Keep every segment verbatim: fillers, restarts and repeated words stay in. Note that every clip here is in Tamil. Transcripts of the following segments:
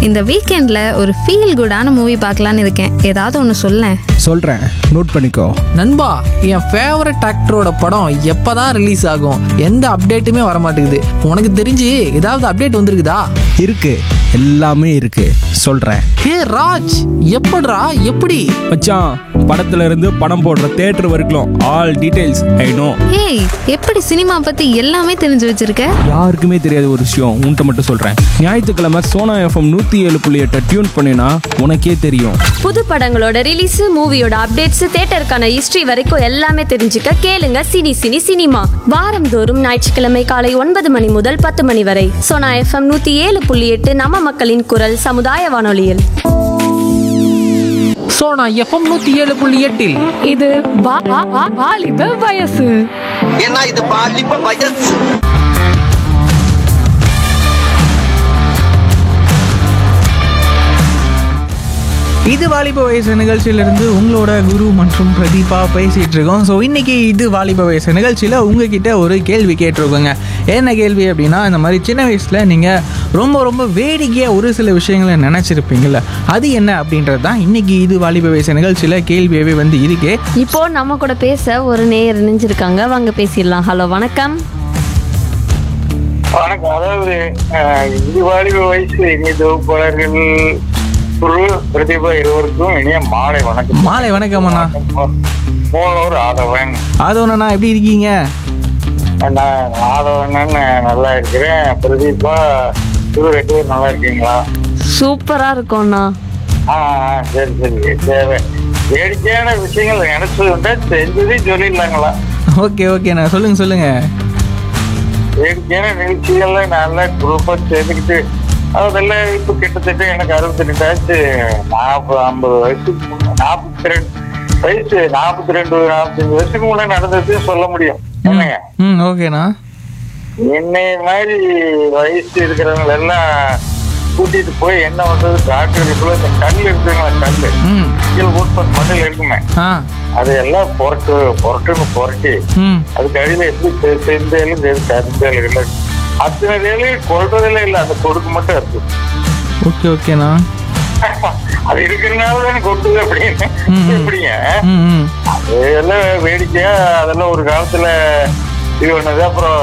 இந்த வீக்கெண்ட்ல ஒரு ஃபீல் குடான மூவி பார்க்கலான்னு இருக்கேன். ஏதாவது ஒன்று சொல்லேன். சொல்கிறேன், நோட் பண்ணிக்கோ. நண்பா, என் ஃபேவரட் ஆக்டரோட படம் எப்பதான் ரிலீஸ் ஆகும்? எந்த அப்டேட்டுமே வர மாட்டேங்குது. உனக்கு தெரிஞ்சு ஏதாவது அப்டேட் வந்திருக்குதா? இருக்கு, எல்லாமே இருக்கு, சொல்கிறேன். ஹே ராஜ், எப்படிடா எப்படி? மச்சான், படத்துல இருந்து படம் போடுற தேட்டர் வரைக்கும் ஆல் டீடைல்ஸ் ஐ நோ. ஏய், எப்படி சினிமா பத்தி எல்லாமே தெரிஞ்சு வச்சிருக்க? யாருக்குமே தெரியாத ஒரு விஷயம் உன்கிட்ட மட்டும் சொல்கிறேன். ஞாயிற்றுக்கிழமை சோனா எஃப்எம் நூற்றி ஏழு புள்ளி எட்டை டியூன் பண்ணினா உனக்கே தெரியும். புது படங்களோட ரிலீஸ், மூவியோட அப்டேட்ஸ், தியேட்டருக்கான ஹிஸ்டரி வரைக்கும் எல்லாமே தெரிஞ்சுக்க கேளுங்க சினி சினி சினிமா. வாரந்தோறும் ஞாயிற்றுக்கிழமை காலை ஒன்பது மணி முதல் பத்து மணி வரை சோனா எஃப்எம் நூத்தி ஏழு புள்ளி எட்டு நம்ம மக்களின் குரல் சமுதாய வானொலியில். சோனா எஃப்எம் நூத்தி ஏழு புள்ளி எட்டில் இது வா- வா- வா- வாலிப வயசு. ஏன்னா இது பாலிப்ப வயசு. இது வாலிப வயசு நிகழ்ச்சியிலிருந்து உங்களோட குரு மற்றும் பிரதீபா பேசிகிட்டு இருக்கோம். ஸோ இன்றைக்கி இது வாலிப வயசு நிகழ்ச்சியில் உங்ககிட்ட ஒரு கேள்வி கேட்டிருக்கோங்க. என்ன கேள்வி அப்படின்னா, இந்த மாதிரி சின்ன வயசில் நீங்கள் ரொம்ப ரொம்ப வேடிக்கையாக ஒரு சில விஷயங்களை நினச்சிருப்பீங்கள்ல, அது என்ன அப்படின்றது தான் இன்றைக்கி இது வாலிப வயசு நிகழ்ச்சியில் கேள்வியாகவே வந்து இருக்கே. இப்போ நம்ம கூட பேச ஒரு நேயர் இணைஞ்சிருக்காங்க, வாங்க பேசிடலாம். ஹலோ, வணக்கம். வணக்கம். அதாவது அஹ், இது வாலிப வயசு இனிய தொகுப்பாளர்கள் குரு பிரதீபா இருவருக்கும் இனிய மாலை வணக்கம். மாலை வணக்கம் அண்ணா. மூலவர் ஆதவன். ஆதவனா, எப்படி இருக்கீங்க? நான் ஆதவன் நல்லா இருக்கிறேன். பிரதீபா குரு ரெண்டு பேரும் நல்லா இருக்கீங்களா? சூப்பரா இருக்கோம்ண்ணா. ஆ ஆ, சரி சரி சரி. வேடிக்கையான விஷயங்கள் நினைச்சதுண்டா செஞ்சதையும் சொல்லிடலாங்களா? ஓகே ஓகேண்ணா, சொல்லுங்கள் சொல்லுங்கள். வேடிக்கையான நிகழ்ச்சிகள்ல நல்லா குரூப்பா சேர்ந்துக்கிட்டு அதெல்லாம் இப்ப கிட்டத்தட்ட எனக்கு அறுபத்தி ரெண்டாச்சு. நாற்பது ஐம்பது வயசுக்கு முன்ன- நாற்பத்தி ரெண்டு வயசு நாற்பத்தி ரெண்டு நாற்பத்தஞ்சு வயசுக்கு முன்னே நடந்தது சொல்ல முடியும். என்னங்க, ம் ஓகேண்ணா. என்னை மாதிரி வயசு இருக்கிறவங்க எல்லாம் கூட்டிட்டு போய் என்ன பண்றது, டாக்டருக்குள்ள இந்த கல் இருக்குங்களா, கல்லு ம் கீழ் உட்பட் மண்ணில் இருக்குமே, ஆ அதையெல்லாம் புரட்டு புரட்டுன்னு புரட்டி ம் அதுக்கு அடியில் எப்படி செந்தேலும் கருந்தேலும் அத்தனை வேலையும் கொள்றதில்ல இல்லை, அந்த கொடுக்கு மட்டும் இருக்கு. ஓகே ஓகேண்ணா. அது இருக்கிறதுனால தானே கொட்டுது அப்படின்னு எப்படிங்க? ம் ம் அதெல்லாம் வேடிக்கையா அதெல்லாம் ஒரு காலத்துல இது பண்ணது. அப்புறம்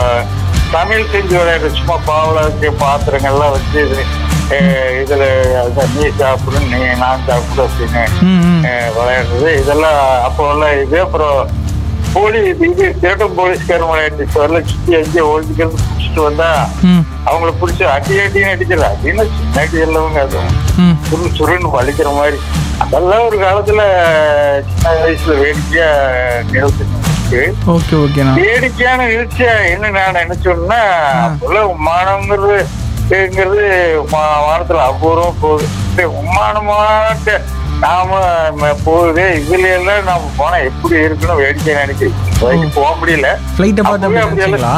சமையல் செஞ்சு விளையாடு, சும்மா பாவலாக்கு பாத்திரங்கள்லாம் வச்சு இது அஹ் இதுல அதான் நீ சாப்பிடு நீ நான் சாப்பிடு அப்படின்னு ம் ம் அஹ் விளையாடுறது இதெல்லாம் அப்போ எல்லாம் இது. அப்புறம் போலீஸ் இது திருட்டம் போலீஸ்காரன் விளையாட்டு இப்போ எல்லாம் சுத்தி அஞ்சு ஒழிக்கிறது பிடிச்சிட்டு வந்தா ம் அவங்கள பிடிச்சி அடி அடின்னு அடிக்கிறது. அப்படின்னு சின்ன அடி எல்லாவங்க அதுவும் ம் சுரு சுருன்னு வலிக்கிற மாதிரி அதெல்லாம் ஒரு காலத்துல சின்ன வயசுல வேடிக்கையா நிகழ்ச்சி. ஓகே ஓகேண்ணா. வேடிக்கையான நிகழ்ச்சியா என்ன நான் நினைச்சோம்னா, அப்பெல்லாம் உமானங்கிறது வானத்துல அபூர்வம் போகுது. உமானமாட்ட நாம போகுது இதுல எல்லாம் நாம போனா எப்படி இருக்கணும் வேடிக்கை நினைக்கிறேன். போக முடியல. ஃப்ளைட்டை பார்த்து அப்படி நினைச்சீங்களா?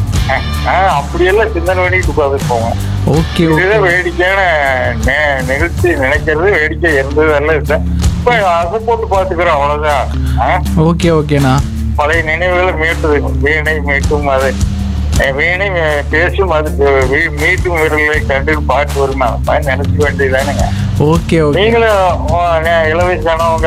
ஆஹ் அப்படியெல்லாம் சிந்தனை பண்ணிட்டு உட்காந்து போவோம். Okay okay. இதுதான் வேடிக்கையான நெ- நிகழ்ச்சி நினைக்கிறது. வேடிக்கை இருந்தது எல்லாம் இல்லை. இப்ப அதை போட்டு பாத்துக்கிறோம், அவ்வளவுதான். ஆஹ் ஓகே ஓகேண்ணா. பழைய நினைவுகளை மீட்டுது. வீணை மீட்டும் அது வீணை பேசும் அது வீ- மீட்டும் வீரர்களை கண்டு பாட்டு வருமா நினைக்க வேண்டியதானுங்க. Okay okay. நீங்களும் இளவயசானவங்க